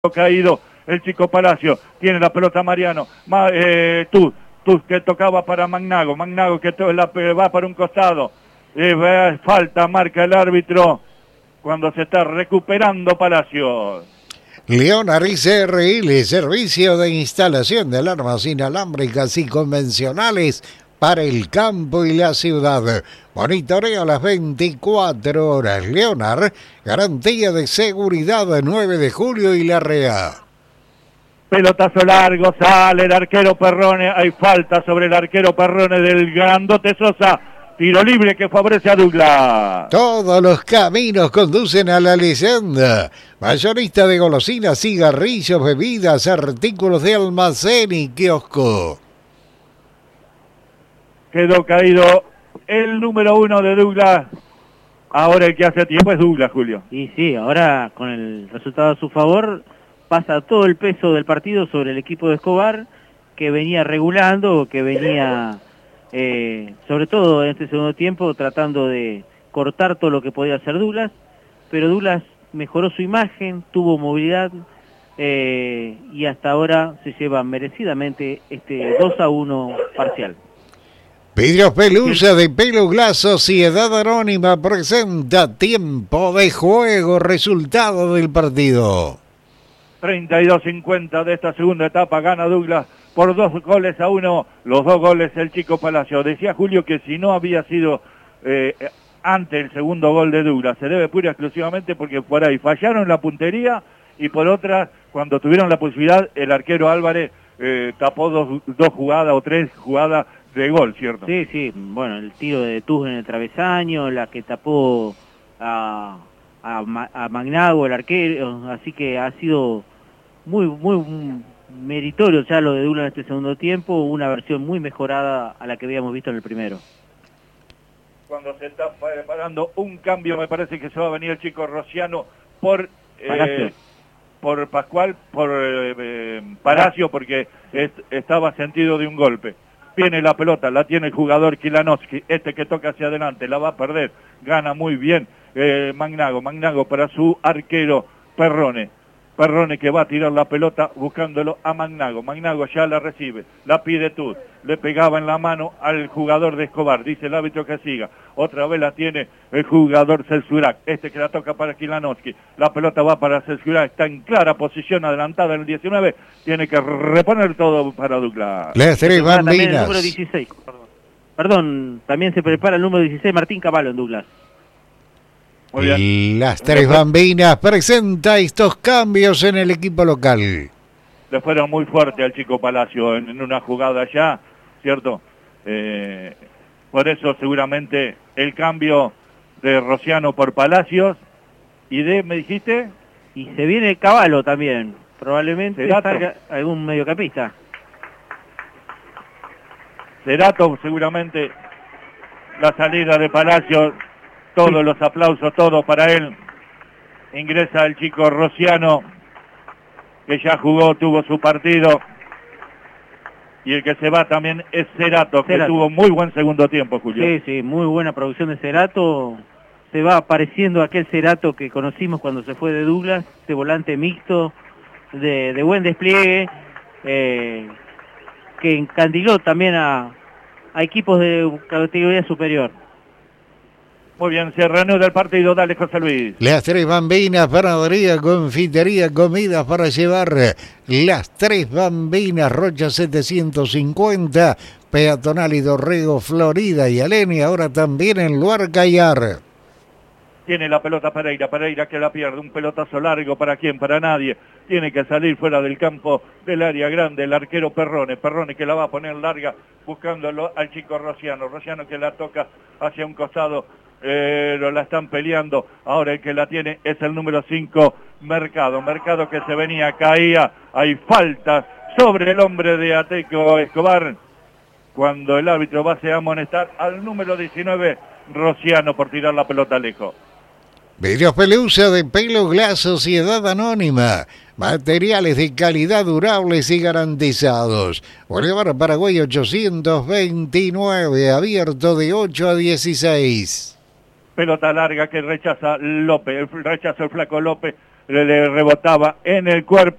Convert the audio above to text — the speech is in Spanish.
caído el chico Palacio, tiene la pelota Mariano, tú que tocaba para Magnago que va para un costado, falta, marca el árbitro cuando se está recuperando Palacio. Leonard SRL, servicio de instalación de alarmas inalámbricas y convencionales para el campo y la ciudad. Monitoreo las 24 horas. Leonard, garantía de seguridad 9 de julio y Larrea. Pelotazo largo, sale el arquero Perrone, hay falta sobre el arquero Perrone del grandote Sosa. Tiro libre que favorece a Douglas. Todos los caminos conducen a la leyenda. Mayorista de golosinas, cigarrillos, bebidas, artículos de almacén y kiosco. Quedó caído el número 1 de Douglas. Ahora el que hace tiempo es Douglas, Julio. Y sí, ahora con el resultado a su favor, pasa todo el peso del partido sobre el equipo de Escobar, que venía regulando, que venía, sobre todo en este segundo tiempo, tratando de cortar todo lo que podía hacer Douglas, pero Douglas mejoró su imagen, tuvo movilidad, y hasta ahora se lleva merecidamente este 2-1 parcial. Vidrios Pelusa de Pelo Glass, Sociedad Anónima presenta tiempo de juego, resultado del partido. 32-50 de esta segunda etapa, gana Douglas por 2-1, los 2 goles el chico Palacio. Decía Julio que si no había sido ante el segundo gol de Douglas, se debe pura y exclusivamente porque por ahí fallaron la puntería y por otra, cuando tuvieron la posibilidad, el arquero Álvarez tapó dos jugadas o 3 jugadas de gol, ¿cierto? Sí, sí, bueno, el tiro de Tuz en el travesaño, la que tapó a Magnago, el arquero, así que ha sido muy meritorio ya lo de Douglas en este segundo tiempo, una versión muy mejorada a la que habíamos visto en el primero. Cuando se está preparando un cambio, me parece que se va a venir el chico Rociano por Pascual, por Palacio, porque estaba sentido de un golpe. Viene la pelota, la tiene el jugador Kilanowski, que toca hacia adelante, la va a perder, gana muy bien Magnago para su arquero Perrone que va a tirar la pelota buscándolo a Magnago ya la recibe, la pide Tuz, le pegaba en la mano al jugador de Escobar, dice el árbitro que siga, otra vez la tiene el jugador Celsurak, que la toca para Kilanowski, la pelota va para Celsurak, está en clara posición adelantada en el 19, tiene que reponer todo para Douglas. Las 3 bambinas. El número 16, perdón, también se prepara el número 16, Martín Cavallo en Douglas. Las 3 bambinas presenta estos cambios en el equipo local. Le fueron muy fuerte al chico Palacio en una jugada ya, ¿cierto? Por eso seguramente el cambio de Rociano por Palacios y ¿me dijiste? Y se viene Cavallo también, probablemente salga algún mediocampista. Cerato seguramente, la salida de Palacios. Todos los aplausos, todo para él. Ingresa el chico Rociano, que ya jugó, tuvo su partido. Y el que se va también es Cerato, que tuvo muy buen segundo tiempo, Julio. Sí, sí, muy buena producción de Cerato. Se va apareciendo aquel Cerato que conocimos cuando se fue de Douglas, este volante mixto, de buen despliegue, que encandiló también a equipos de categoría superior. Muy bien, se reanuda el partido, dale José Luis. Las 3 bambinas, panadería, confitería, comidas para llevar. Las 3 bambinas, Rocha 750, Peatonal y Dorrego, Florida y Aleni, ahora también en Luarca y Ar. Tiene la pelota Pereira que la pierde, un pelotazo largo, ¿para quién? Para nadie. Tiene que salir fuera del campo del área grande el arquero Perrone que la va a poner larga buscándolo al chico Rociano que la toca hacia un costado, pero la están peleando, ahora el que la tiene es el número 5, Mercado que se venía, caía, hay falta sobre el hombre de Ateco Escobar, cuando el árbitro va a amonestar al número 19, Rociano, por tirar la pelota lejos. Vidrios Pelusa de Pelo Glass, Sociedad Anónima. Materiales de calidad durables y garantizados. Bolívar Paraguay 829, abierto de 8 a 16. Pelota larga que rechaza López, rechaza el flaco López, le rebotaba en el cuerpo.